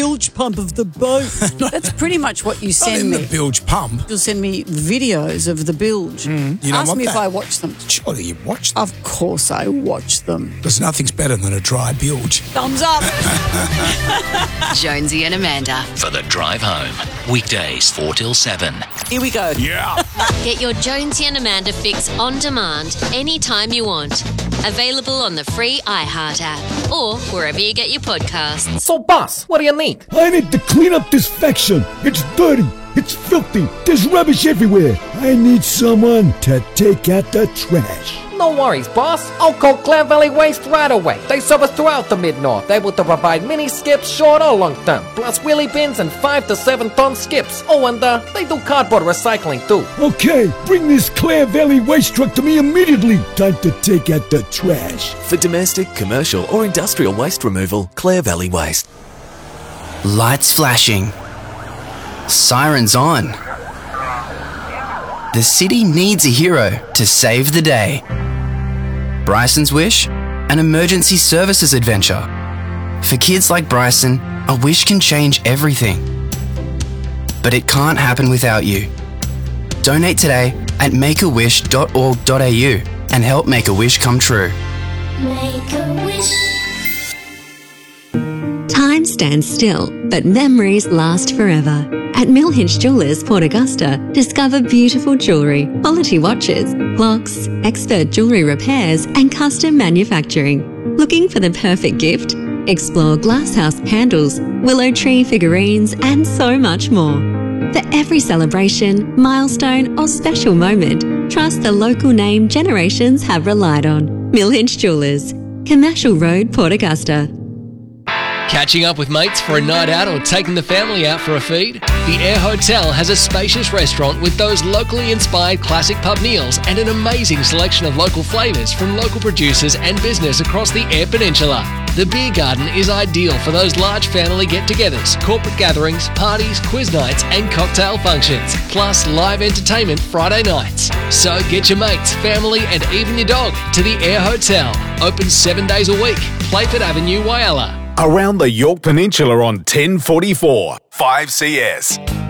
bilge pump of the boat. That's pretty much what you send me. the bilge pump. You'll send me videos of the bilge. You don't Ask want me that. if I watch them. Surely you watched them. Of course I watch them. Because nothing's better than a dry bilge. Thumbs up. Jonesy and Amanda. For the drive home. Weekdays 4 till 7. Here we go. Yeah. Get your Jonesy and Amanda fix on demand anytime you want. Available on the free iHeart app or wherever you get your podcasts. So, boss, what do you need? I need to clean up this section. It's dirty. It's filthy. There's rubbish everywhere. I need someone to take out the trash. No worries, boss. I'll call Clare Valley Waste right away. They service throughout the Mid-North, able to provide mini skips short or long term, plus wheelie bins and 5 to 7 ton skips. Oh, and they do cardboard recycling too. Okay, bring this Clare Valley waste truck to me immediately. Time to take out the trash. For domestic, commercial or industrial waste removal, Clare Valley Waste. Lights flashing. Sirens on. The city needs a hero to save the day. Bryson's Wish, an emergency services adventure. For kids like Bryson, a wish can change everything. But it can't happen without you. Donate today at makeawish.org.au and help make a wish come true. Make a wish. Time stands still, but memories last forever. At Mill Hinch Jewelers, Port Augusta, discover beautiful jewellery, quality watches, clocks, expert jewellery repairs and custom manufacturing. Looking for the perfect gift? Explore glasshouse candles, willow tree figurines and so much more. For every celebration, milestone or special moment, trust the local name generations have relied on. Mill Hinch Jewelers, Commercial Road, Port Augusta. Catching up with mates for a night out or taking the family out for a feed? The Air Hotel has a spacious restaurant with those locally inspired classic pub meals and an amazing selection of local flavours from local producers and business across the Eyre Peninsula. The beer garden is ideal for those large family get-togethers, corporate gatherings, parties, quiz nights and cocktail functions, plus live entertainment Friday nights. So get your mates, family and even your dog to the Air Hotel. Open 7 days a week. Playford Avenue, Whyalla. Around the York Peninsula on 1044 5CS.